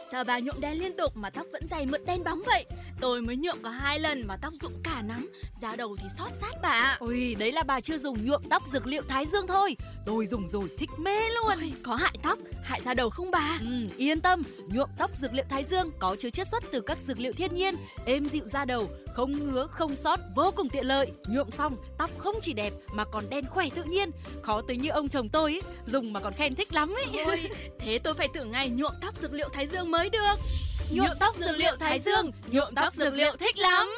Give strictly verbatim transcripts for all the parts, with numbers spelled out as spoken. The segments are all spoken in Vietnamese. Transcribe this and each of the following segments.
sao bà nhuộm đen liên tục mà tóc vẫn dày mượt đen bóng vậy? Tôi mới nhuộm có hai lần mà tóc rụng cả nắm, da đầu thì xót rát bà. Ôi, đấy là bà chưa dùng nhuộm tóc dược liệu Thái Dương thôi. Tôi dùng rồi, thích mê luôn. Ôi, có hại tóc, hại da đầu không bà? Ừ, yên tâm, nhuộm tóc dược liệu Thái Dương có chứa chiết xuất từ các dược liệu thiên nhiên, êm dịu da đầu, không ngứa, không xót, vô cùng tiện lợi. Nhuộm xong, tóc không chỉ đẹp mà còn đen khỏe tự nhiên. Khó tới như ông chồng tôi ấy, dùng mà còn khen thích lắm ấy. Ôi, thế tôi phải thử ngay nhuộm tóc dược liệu Thái Dương mới được. Nhuộm tóc dược liệu Thái Dương, nhuộm tóc dược liệu thích lắm.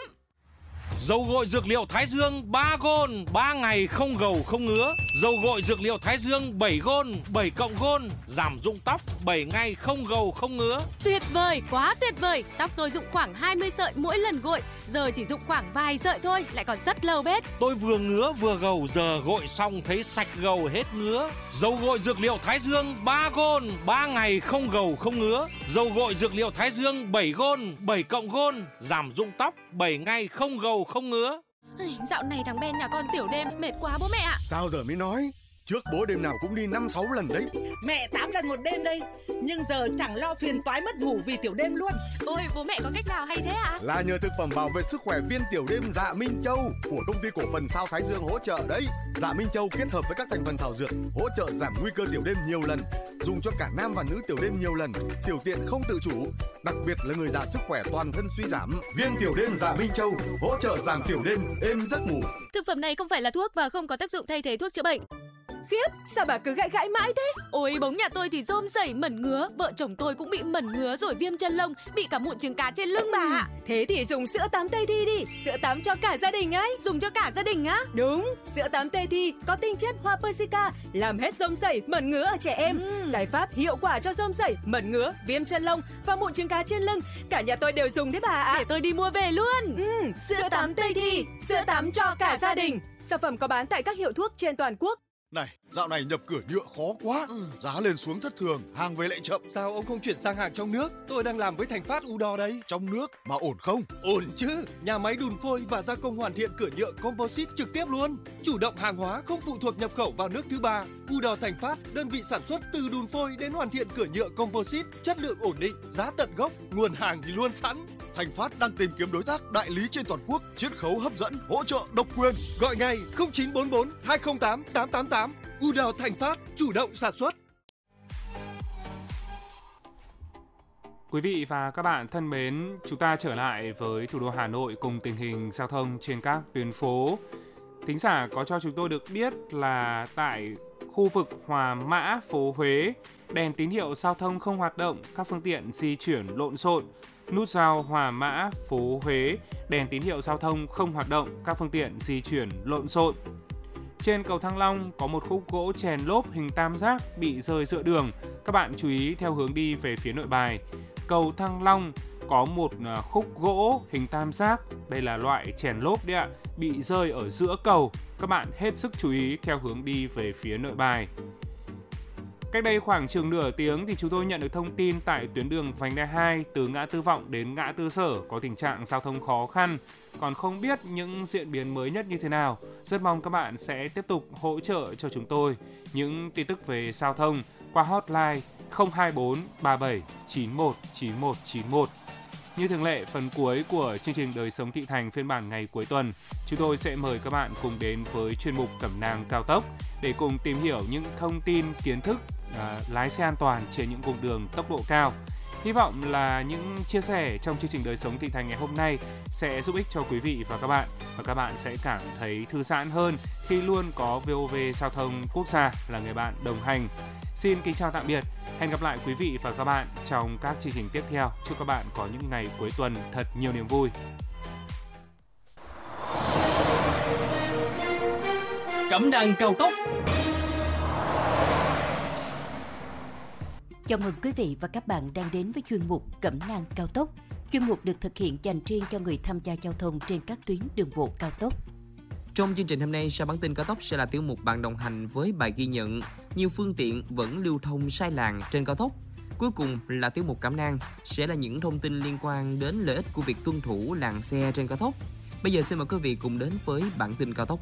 Dầu gội dược liệu Thái Dương ba gôn, ba ngày không gầu không ngứa. Dầu gội dược liệu Thái Dương bảy gôn, bảy cộng gôn, giảm rụng tóc bảy ngày không gầu không ngứa. Tuyệt vời, quá tuyệt vời. Tóc tôi rụng khoảng hai mươi sợi mỗi lần gội, giờ chỉ rụng khoảng vài sợi thôi, lại còn rất lâu bết. Tôi vừa ngứa vừa gầu, giờ gội xong thấy sạch gầu hết ngứa. Dầu gội dược liệu Thái Dương ba gôn, ba ngày không gầu không ngứa. Dầu gội dược liệu Thái Dương bảy gôn, bảy cộng gôn, giảm rụng tóc bảy ngày không gầu không ngứa. Dạo này thằng Ben nhà con tiểu đêm mệt quá bố mẹ ạ. Sao giờ mới nói? Trước bố đêm nào cũng đi năm sáu lần đấy. Mẹ tám lần một đêm đây. Nhưng giờ chẳng lo phiền toái mất ngủ vì tiểu đêm luôn. Ôi, bố mẹ có cách nào hay thế ạ? Là nhờ thực phẩm bảo vệ sức khỏe viên tiểu đêm Dạ Minh Châu của công ty cổ phần Sao Thái Dương hỗ trợ đấy. Dạ Minh Châu kết hợp với các thành phần thảo dược hỗ trợ giảm nguy cơ tiểu đêm nhiều lần, dùng cho cả nam và nữ tiểu đêm nhiều lần, tiểu tiện không tự chủ, đặc biệt là người già sức khỏe toàn thân suy giảm. Viên tiểu đêm Dạ Minh Châu hỗ trợ giảm tiểu đêm, êm giấc ngủ. Thực phẩm này không phải là thuốc và không có tác dụng thay thế thuốc chữa bệnh. Khiếp, sao bà cứ gãi gãi mãi thế? Ôi, bóng nhà tôi thì rôm rẩy mẩn ngứa, vợ chồng tôi cũng bị mẩn ngứa rồi viêm chân lông, bị cả mụn trứng cá trên lưng bà ạ. Ừ, thế thì dùng sữa tắm Tây Thi đi, sữa tắm cho cả gia đình ấy. Dùng cho cả gia đình á? Đúng, sữa tắm Tây Thi có tinh chất hoa persica, làm hết rôm rẩy, mẩn ngứa ở trẻ em. Ừ. Giải pháp hiệu quả cho rôm rẩy, mẩn ngứa, viêm chân lông và mụn trứng cá trên lưng. Cả nhà tôi đều dùng đấy bà ạ. Để tôi đi mua về luôn. Ừ, sữa, sữa tắm Tây Thi, sữa tắm cho cả gia đình. Sản phẩm có bán tại các hiệu thuốc trên toàn quốc. Này, dạo này nhập cửa nhựa khó quá, ừ. giá lên xuống thất thường, hàng về lại chậm. Sao ông không chuyển sang hàng trong nước? Tôi đang làm với Thành Phát Udor đây. Trong nước mà ổn không? Ổn chứ, nhà máy đun phôi và gia công hoàn thiện cửa nhựa composite trực tiếp luôn. Chủ động hàng hóa không phụ thuộc nhập khẩu vào nước thứ ba. Udor Thành Phát, đơn vị sản xuất từ đun phôi đến hoàn thiện cửa nhựa composite, chất lượng ổn định, giá tận gốc, nguồn hàng thì luôn sẵn. Thành Phát đang tìm kiếm đối tác đại lý trên toàn quốc, chiết khấu hấp dẫn, hỗ trợ độc quyền. Gọi ngay không chín bốn bốn hai không tám tám tám tám. Udor Thành Phát, chủ động sản xuất. Quý vị và các bạn thân mến, chúng ta trở lại với thủ đô Hà Nội cùng tình hình giao thông trên các tuyến phố. Thính giả có cho chúng tôi được biết là tại khu vực Hòa Mã, phố Huế, đèn tín hiệu giao thông không hoạt động, các phương tiện di chuyển lộn xộn. Nút giao Hòa Mã, phố Huế, đèn tín hiệu giao thông không hoạt động, các phương tiện di chuyển lộn xộn. Trên cầu Thăng Long có một khúc gỗ chèn lốp hình tam giác bị rơi giữa đường. Các bạn chú ý theo hướng đi về phía Nội Bài. Cầu Thăng Long có một khúc gỗ hình tam giác, đây là loại chèn lốp đấy ạ, bị rơi ở giữa cầu. Các bạn hết sức chú ý theo hướng đi về phía Nội Bài. Cách đây khoảng chừng nửa tiếng thì chúng tôi nhận được thông tin tại tuyến đường vành đai hai từ ngã tư Vọng đến ngã tư Sở có tình trạng giao thông khó khăn. Còn không biết những diễn biến mới nhất như thế nào, rất mong các bạn sẽ tiếp tục hỗ trợ cho chúng tôi những tin tức về giao thông qua hotline không hai bốn ba bảy chín một chín một chín một. Như thường lệ, phần cuối của chương trình Đời sống thị thành phiên bản ngày cuối tuần, chúng tôi sẽ mời các bạn cùng đến với chuyên mục Cẩm nang cao tốc để cùng tìm hiểu những thông tin, kiến thức à, lái xe an toàn trên những cung đường tốc độ cao. Hy vọng là những chia sẻ trong chương trình Đời sống thị thành ngày hôm nay sẽ giúp ích cho quý vị và các bạn, và các bạn sẽ cảm thấy thư giãn hơn khi luôn có vê o vê Giao thông Quốc gia là người bạn đồng hành. Xin kính chào tạm biệt, hẹn gặp lại quý vị và các bạn trong các chương trình tiếp theo. Chúc các bạn có những ngày cuối tuần thật nhiều niềm vui. Cẩm nang cao tốc. Chào mừng quý vị và các bạn đang đến với chuyên mục Cẩm nang cao tốc. Chuyên mục được thực hiện dành riêng cho người tham gia giao thông trên các tuyến đường bộ cao tốc. Trong chương trình hôm nay, sau bản tin cao tốc sẽ là tiểu mục bạn đồng hành với bài ghi nhận nhiều phương tiện vẫn lưu thông sai làn trên cao tốc. Cuối cùng là tiểu mục Cẩm nang sẽ là những thông tin liên quan đến lợi ích của việc tuân thủ làn xe trên cao tốc. Bây giờ xin mời quý vị cùng đến với bản tin cao tốc.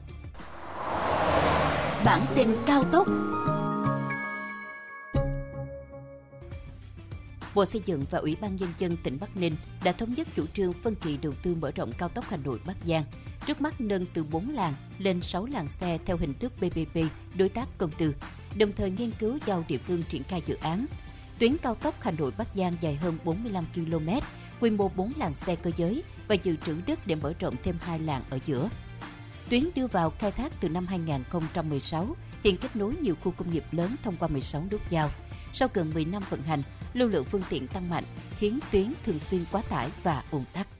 Bản tin cao tốc. Bộ Xây dựng và Ủy ban Nhân dân tỉnh Bắc Ninh đã thống nhất chủ trương phân kỳ đầu tư mở rộng cao tốc Hà Nội - Bắc Giang. Trước mắt nâng từ bốn làn lên sáu làn xe theo hình thức pê pê pê đối tác công tư, đồng thời nghiên cứu giao địa phương triển khai dự án. Tuyến cao tốc Hà Nội - Bắc Giang dài hơn bốn mươi lăm ki lô mét, quy mô bốn làn xe cơ giới và dự trữ đất để mở rộng thêm hai làn ở giữa. Tuyến đưa vào khai thác từ năm hai nghìn không trăm mười sáu, hiện kết nối nhiều khu công nghiệp lớn thông qua mười sáu nút giao. Sau gần mười năm vận hành, lưu lượng phương tiện tăng mạnh, khiến tuyến thường xuyên quá tải và ùn tắc.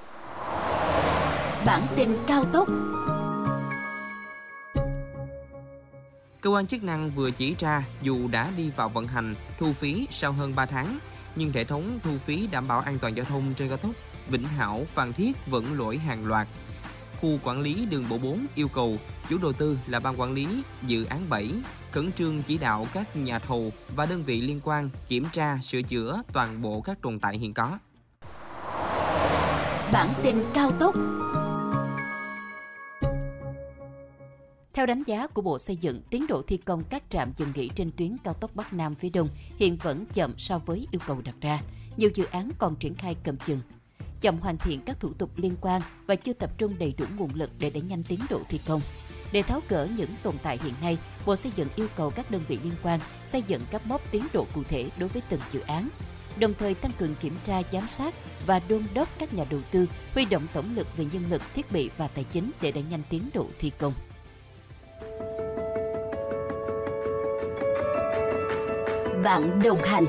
Bản tin cao tốc. Cơ quan chức năng vừa chỉ ra dù đã đi vào vận hành thu phí sau hơn ba tháng, nhưng hệ thống thu phí đảm bảo an toàn giao thông trên cao tốc Vĩnh Hảo - Phan Thiết vẫn lỗi hàng loạt. Khu quản lý đường bộ bốn yêu cầu chủ đầu tư là ban quản lý dự án bảy khẩn trương chỉ đạo các nhà thầu và đơn vị liên quan kiểm tra sửa chữa toàn bộ các tồn tại hiện có. Bản tin cao tốc. Theo đánh giá của Bộ Xây dựng, tiến độ thi công các trạm dừng nghỉ trên tuyến cao tốc Bắc Nam phía Đông hiện vẫn chậm so với yêu cầu đặt ra. Nhiều dự án còn triển khai cầm chừng, chậm hoàn thiện các thủ tục liên quan và chưa tập trung đầy đủ nguồn lực để đẩy nhanh tiến độ thi công. Để tháo gỡ những tồn tại hiện nay, Bộ Xây dựng yêu cầu các đơn vị liên quan xây dựng các mốc tiến độ cụ thể đối với từng dự án, đồng thời tăng cường kiểm tra, giám sát và đôn đốc các nhà đầu tư huy động tổng lực về nhân lực, thiết bị và tài chính để đẩy nhanh tiến độ thi công. Bạn đồng hành.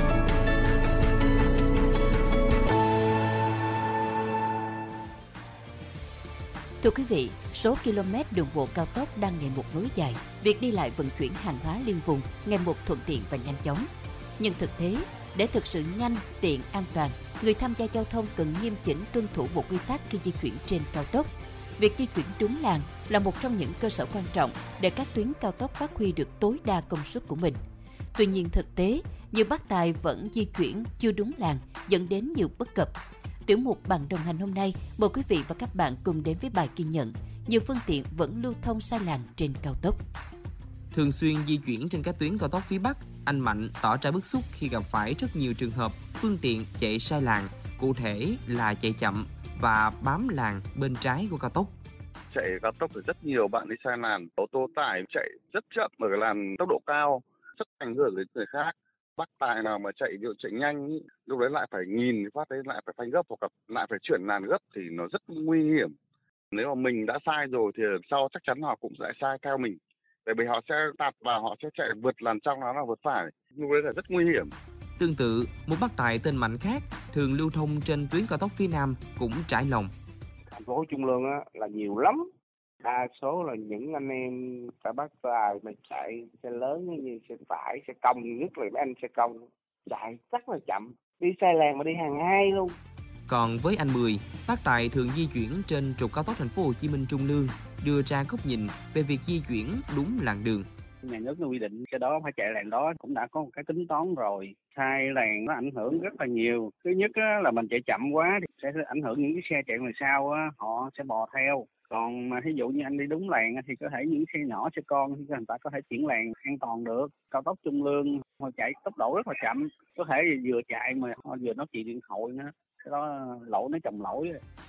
Thưa quý vị, số km đường bộ cao tốc đang ngày một nối dài, việc đi lại vận chuyển hàng hóa liên vùng ngày một thuận tiện và nhanh chóng. Nhưng thực tế, để thực sự nhanh, tiện, an toàn, người tham gia giao thông cần nghiêm chỉnh tuân thủ bộ quy tắc khi di chuyển trên cao tốc. Việc di chuyển đúng làn là một trong những cơ sở quan trọng để các tuyến cao tốc phát huy được tối đa công suất của mình. Tuy nhiên thực tế, nhiều bác tài vẫn di chuyển chưa đúng làn, dẫn đến nhiều bất cập. Tiểu mục Bạn đồng hành hôm nay, mời quý vị và các bạn cùng đến với bài ghi nhận nhiều phương tiện vẫn lưu thông sai làn trên cao tốc. Thường xuyên di chuyển trên các tuyến cao tốc phía Bắc, anh Mạnh tỏ ra bức xúc khi gặp phải rất nhiều trường hợp phương tiện chạy sai làn, cụ thể là chạy chậm và bám làn bên trái của cao tốc. Chạy cao tốc thì rất nhiều bạn đi sai làn, ô tô tải chạy rất chậm ở cái làn tốc độ cao, rất ảnh hưởng đến người khác. Bác tài nào mà chạy ví dụ chạy nhanh ý, lúc đấy lại phải nhìn phát đấy lại phải phanh gấp hoặc lại phải chuyển làn gấp thì nó rất nguy hiểm. Nếu mà mình đã sai rồi thì sau chắc chắn họ cũng sẽ sai theo mình. Tại vì họ sẽ tạt và họ sẽ chạy vượt làn trong nó là vượt phải. Lúc đấy là rất nguy hiểm. Tương tự, một bác tài tên Mạnh khác thường lưu thông trên tuyến cao tốc phía Nam cũng trải lòng. Thành phố Trung Lương á, là nhiều lắm. Đa số là những anh em cả bác tài mà chạy xe lớn như xe tải, xe công, nhất là mấy anh xe công chạy rất là chậm, đi sai làn mà đi hàng hai luôn. Còn với anh Mười, bác tài thường di chuyển trên trục cao tốc Thành phố Hồ Chí Minh Trung Lương, đưa ra góc nhìn về việc di chuyển đúng làn đường. Nhà nước quy định cái đó phải chạy làn đó cũng đã có một cái tính toán rồi. Sai làn nó ảnh hưởng rất là nhiều. Thứ nhất á, là mình chạy chậm quá thì sẽ ảnh hưởng những cái xe chạy ngoài sau á, họ sẽ bò theo. Còn mà ví dụ như anh đi đúng làn thì có thể những xe nhỏ, xe con thì người ta có thể chuyển làn an toàn được. Cao tốc Trung Lương họ chạy tốc độ rất là chậm, có thể vừa chạy mà họ vừa nói chuyện điện thoại nữa, cái đó lỗi nó chồng lỗi.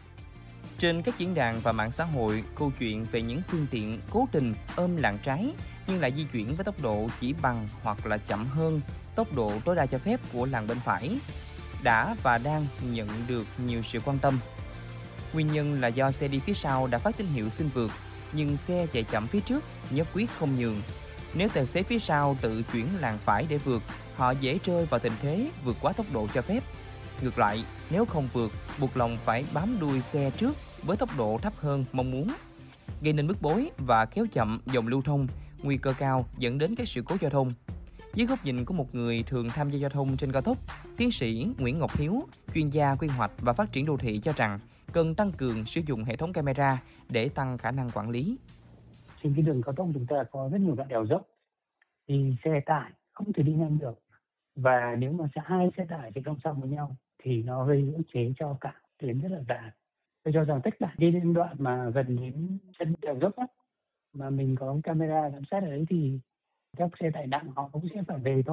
Trên các diễn đàn và mạng xã hội, câu chuyện về những phương tiện cố tình ôm làn trái nhưng lại di chuyển với tốc độ chỉ bằng hoặc là chậm hơn tốc độ tối đa cho phép của làn bên phải đã và đang nhận được nhiều sự quan tâm. Nguyên nhân là do xe đi phía sau đã phát tín hiệu xin vượt, nhưng xe chạy chậm phía trước nhất quyết không nhường. Nếu tài xế phía sau tự chuyển làn phải để vượt, họ dễ rơi vào tình thế vượt quá tốc độ cho phép. Ngược lại, nếu không vượt, buộc lòng phải bám đuôi xe trước với tốc độ thấp hơn mong muốn, gây nên bức bối và kéo chậm dòng lưu thông, nguy cơ cao dẫn đến các sự cố giao thông. Dưới góc nhìn của một người thường tham gia giao thông trên cao tốc, tiến sĩ Nguyễn Ngọc Hiếu, chuyên gia quy hoạch và phát triển đô thị cho rằng cần tăng cường sử dụng hệ thống camera để tăng khả năng quản lý. Trên cái đường cao tốc chúng ta có rất nhiều đoạn đèo dốc, thì xe tải không thể đi nhanh được. Và nếu mà hai xe tải thì song song với nhau thì nó gây ức chế cho cả tuyến rất là dài. Tôi cho rằng tất cả đi đến đoạn mà gần đến chân đèo dốc á, mà mình có camera giám sát ở đấy thì các xe tải nặng họ cũng sẽ phải về thôi.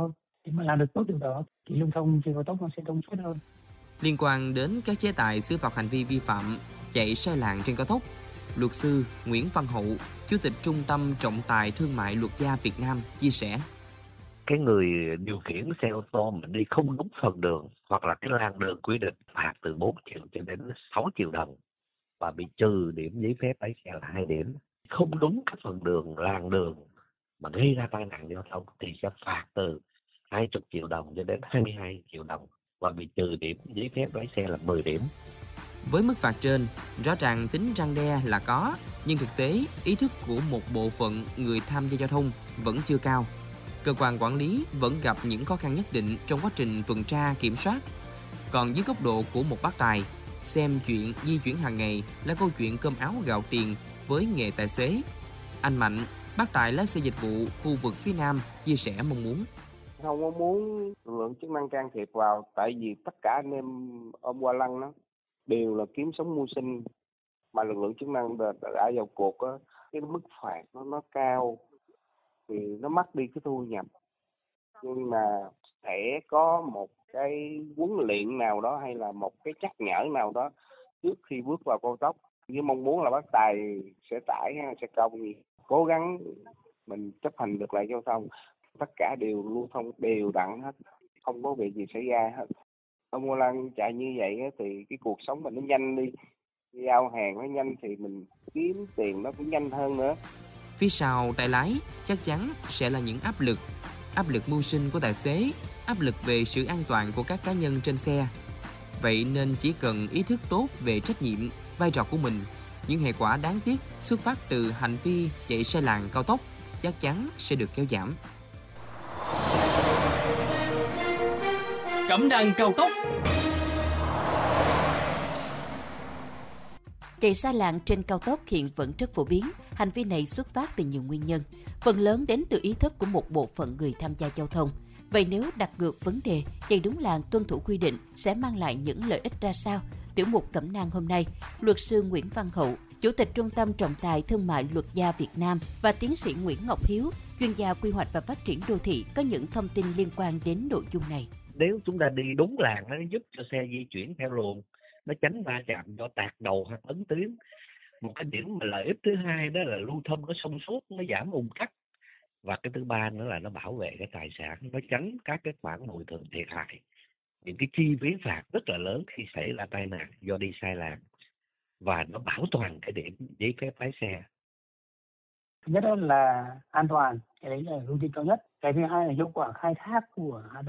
Nếu mà làm được tốt điều đó thì lưu thông trên cao tốc nó sẽ thông suốt hơn. Liên quan đến các chế tài xử phạt hành vi vi phạm chạy sai làn trên cao tốc, luật sư Nguyễn Văn Hậu, Chủ tịch Trung tâm Trọng tài Thương mại Luật gia Việt Nam chia sẻ. Cái người điều khiển xe ô tô mà đi không đúng phần đường hoặc là cái làn đường quy định phạt từ bốn triệu cho đến sáu triệu đồng và bị trừ điểm giấy phép lái xe là hai điểm. Không đúng cái phần đường, làn đường mà gây ra tai nạn giao thông thì sẽ phạt từ hai mươi triệu đồng cho đến hai mươi hai triệu đồng và bị trừ điểm giấy phép lái xe là mười điểm. Với mức phạt trên, rõ ràng tính răn đe là có, nhưng thực tế ý thức của một bộ phận người tham gia giao thông vẫn chưa cao. Cơ quan quản lý vẫn gặp những khó khăn nhất định trong quá trình tuần tra kiểm soát. Còn dưới góc độ của một bác tài, xem chuyện di chuyển hàng ngày là câu chuyện cơm áo gạo tiền với nghề tài xế. Anh Mạnh, bác tài lái xe dịch vụ khu vực phía Nam, chia sẻ mong muốn. Không có muốn lực lượng chức năng can thiệp vào, tại vì tất cả anh em ôm qua lăng đó đều là kiếm sống mưu sinh, mà lực lượng chức năng đã, đã vào cuộc á, cái mức phạt nó nó cao thì nó mất đi cái thu nhập. Nhưng mà sẽ có một cái huấn luyện nào đó hay là một cái nhắc nhở nào đó trước khi bước vào cao tốc, với mong muốn là bác tài sẽ tải sẽ công cố gắng mình chấp hành được lại giao thông, tất cả đều lưu thông đều đặn hết, không có việc gì xảy ra hết. Ông Ngô Lan chạy như vậy thì cái cuộc sống mình nó nhanh đi, giao hàng nó nhanh thì mình kiếm tiền nó cũng nhanh hơn nữa. Phía sau tay lái chắc chắn sẽ là những áp lực, áp lực mưu sinh của tài xế, áp lực về sự an toàn của các cá nhân trên xe. Vậy nên chỉ cần ý thức tốt về trách nhiệm, vai trò của mình, những hệ quả đáng tiếc xuất phát từ hành vi chạy sai làn cao tốc chắc chắn sẽ được kéo giảm. Cẩm nang cao tốc. Chạy sai làn trên cao tốc hiện vẫn rất phổ biến. Hành vi này xuất phát từ nhiều nguyên nhân, phần lớn đến từ ý thức của một bộ phận người tham gia giao thông. Vậy nếu đặt ngược vấn đề chạy đúng làn, tuân thủ quy định sẽ mang lại những lợi ích ra sao? Tiểu mục Cẩm nang hôm nay, luật sư Nguyễn Văn Hậu, Chủ tịch Trung tâm Trọng tài Thương mại Luật gia Việt Nam và tiến sĩ Nguyễn Ngọc Hiếu, chuyên gia quy hoạch và phát triển đô thị có những thông tin liên quan đến nội dung này. Nếu chúng ta đi đúng làn, nó giúp cho xe di chuyển theo luồng, nó tránh va chạm do tạt đầu hoặc ấn tuyến. Một cái điểm mà lợi ích thứ hai đó là lưu thông nó thông suốt, nó giảm ùn tắc. Và cái thứ ba nữa là nó bảo vệ cái tài sản, nó tránh các cái khoản bồi thường thiệt hại. Những cái chi phí phạt rất là lớn khi xảy ra tai nạn do đi sai làn. Và nó bảo toàn cái điểm giấy phép lái xe. Thứ nhất là an toàn, cái đấy là ưu tiên cao nhất. Cái thứ hai là hiệu quả khai thác của